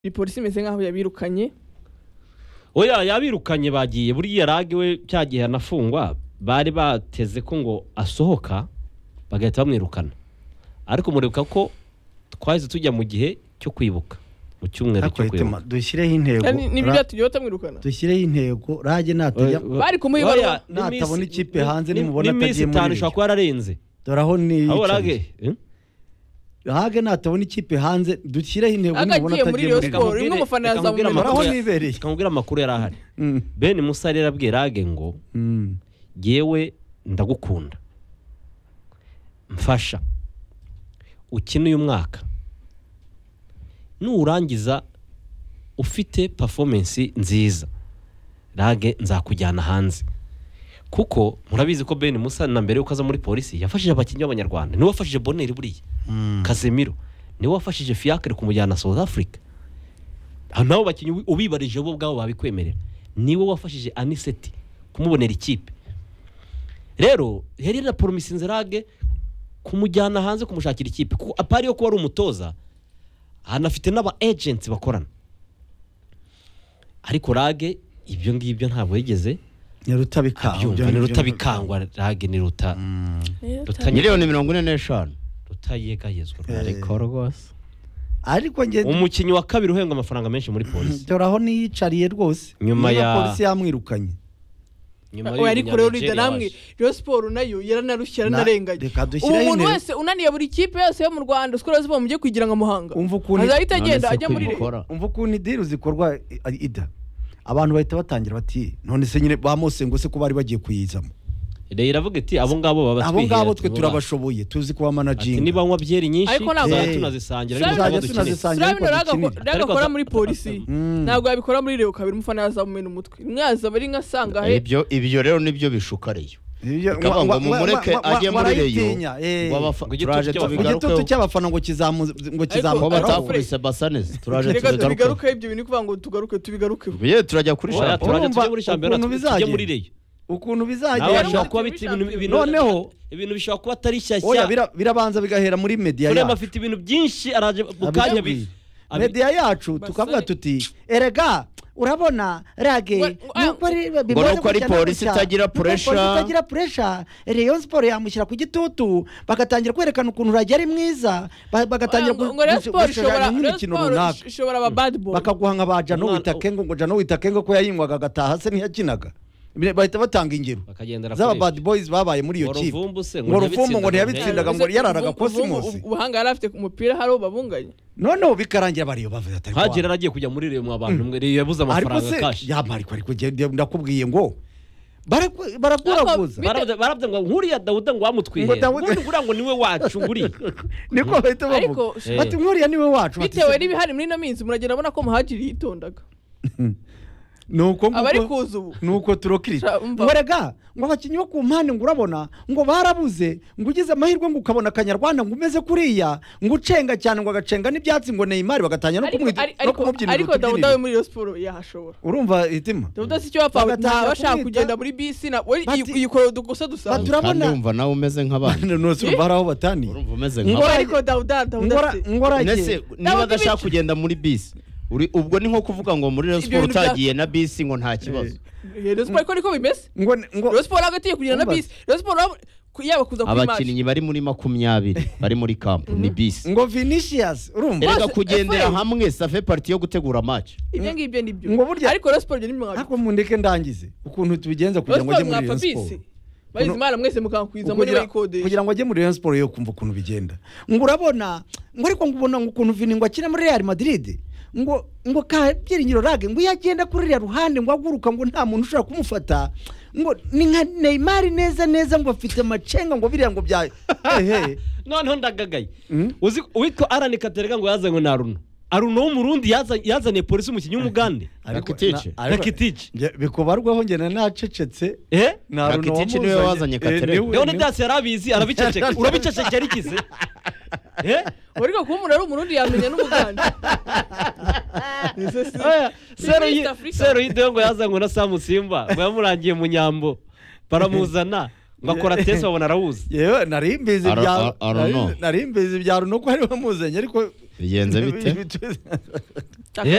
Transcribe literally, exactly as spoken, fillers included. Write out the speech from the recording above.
Polisi imeze nkaho yabirukanye. Oya yabirukanye bagiye buriya rage we cyagiye anafungwa bari bateze ko ngo asohoka bagahita bamwirukana. Ariko muribuka ko twahise tujya mu gihe cyo kwibuka mu cyumweru cyo kwibuka. Dushyireho intego. Ni byo tugiye batamwirukana. Dushyireho intego rage natujya bari kumuyibara natabona ikipe hanze nimubona atagiye muri. Ni misi shaka yararenze. Doraho ni aho rage. Hage natabona ikipe hanze dushyireho intego nimubona atagiye muri sport imwe umufana yazamubira aho nibereye kamubwira amakuru yarahari. Ben Musa rero abwiye rage ngo yewe ndagukunda mfasha ukina uyu mwaka nurangiza ufite performance nziza rage nzakujyana hanze kuko murabizi ko Ben Musa na mbere yuko aza muri polisi yafashije abakinnyi b'abanyarwanda niwe wafashije Bonner buriya Casemiro niwe wafashije Fiacre kumujyana South Africa nabo bakinnyi ubibarije bo bwabo babikwemerera niwe wafashije Aniseti kumubonera ikipe rero heri na promise rage kumujyana hanze kumushakira ikipe kuko apari yo kuba ari umutoza anafite n'aba agents bakorana ariko rage ibyo ngibyo ntabwo yigeze Rutabikangwa Rutabikangwa rage ni ruta miliyoni mirongo ine n'eshanu rutayegayezwa ariko rwose ariko nge umukinnyi wa kabiri uhenga amafaranga menshi muri polisi doraho niyicariye rwose nyuma ya polisi yamwirukanye nyuma yo ariko rero rida namwe Rayon Sport nayo yaranarushyira narenganye umuntu wese unaniye buri kipe yose yo mu Rwanda skora ziva mujye kwigira nga muhanga umva ukuntu azahita agenda ajya muri umva ukuntu idiru zikorwa ida abantu bahita batangira bati none se nyine bamose ngo se ko bari bagiye kuyizamo rero iravuga iti abo ngabo baba abo ngabo twe turabashoboye tuzi kuba managing niba nywa byeri nyinshi ariko ntabwo tunazisangira ariko tunazisangira ariko akora muri polisi ntabwo yabikora muri reo kabiri umufana yazamumena umutwe mwaza bari nkasanga he ibyo ibyo rero nibyo bishukareyo ngo mumureke ajye muri reyo turaje tubigaruke cy'abafana ngo kizamu ngo kizamu batafurisa basaneze turaje tubigaruke ibyo bintu kuvuga ngo tugaruke tubigaruke biye turajya kuri champion turaje tujye muri champion tujye muri reyo ukuntu bizagera bishobora kuba biti ibintu noneho ibintu bishobora kuba atari shyashya oya birabanza bigahera muri media yacu turema afite ibintu byinshi araje bukanya bi media yacu tukavuga tuti erega urabona rage nuko ari bibaza ko ari polisi itagira pressure itagira pressure Rayon Sport yamushyira ku gitutu bagatangira kwerekana ukuntu rage ari mwiza bagatangira gushobora imikino runaka ishobora aba bad boy bakaguhanga baja no witakengo ngo jano witakengo ko yayinywaga gataha se ntiyakinaga bahita batanga ingero z'aba bad boys babaye muri iyo kipe ngo ruvumbu ngo ntiyabitsindaga ngo yararaga Cosmos ubuhanga yari afite ku mupira hari ubabunganye none bikarangira bariyo bavuze atari hagera aragiye kujya muri reyo mu abantu mwe reyo yabuze amafaranga kashi yamariko ariko ndakubwiye ngo baraguraguza barabye ngo nkuriya Dawuda ngo wamutwihe ngura ngo niwe wacu nguri niko bahita bavuga bati nkuriya niwe wacu bitewe n'ibihari muri no minsi muragenda abona ko muhagiri yitondaga nuko abari kuzubu nuko turokirira ngorega ngo abakinyi bo ku mpande ngo urabona ngo barabuze ngo ugize amahirwe ngo ukabona akanyarwanda ngo umeze kuriya ngo ucenga cyane ngo agacenga n'ibyatsi ngo Neymar bagatanya no kumwita no kumubyinira ariko Dawuda we muri Sport yahashobora urumva itima Dawuda si cyo bapfa bashaka kugenda muri bisi na iyi koro dukosa dusanga turabona ndumva nawe umeze nk'abandi no se baraho batani urumva umeze nk'abandi ariko Dawuda Dawuda ngorage niba adashaka kugenda muri bisi uri ubwo ni nko kuvuga ngo muri Rayon Sport utagiye na bisi ngo nta kibazo Rayon Sport ko niko bimeze ngo ngo Rayon Sport agatiye kugenda na bisi Rayon Sport yaba kuza kuri match abakinnyi bari muri makumyabiri bari muri camp ni bisi ngo Vinicius urumva erega kugendera hamwe ça fait partie yo gutegura match ibyo ngibyo nibyo ariko Rayon Sport ni mwaga ako mundeke ndangize ukuntu tubigenza kugira ngo ajye muri Rayon Sport bayizimana mwese mukankwiza muri bayikode kugira ngo ajye muri Rayon Sport yo kumva ukuntu bigenda ngo urabona ngo ariko ngo ubona ukuntu Vini ngo akina muri Real Madrid ngo ngo ka byiringiro rage ngo yagenda kuri rya ruhande ngo aguruka ngo nta muntu ushobora kumufata ngo ni nka Neymar neza neza ngo afite macenga ngo biriya ngo bya ehe noneho ndagagaye uzi witwa Alan Katerega ngo yazanye na Aruno Aruno w'umurundi yazaniye polisi umukinnyi w'umugande Rakitici Rakitici bikobarwaho ngena nacecetse eh Rakitici niwe wazanye Katerega none byase yarabizi arabiceceka urabiceceka yarikize eh uriko ko umuntu ari umurundi yamenye n'umugande sero sero yide ngo yazanywe na Samusimba ngo yamurangiye mu Nyambo baramuzana bakora test babona arawuzi yewe nari imbizi bya nari imbizi bya Runo ko ari bamuzanye ariko bigenze bite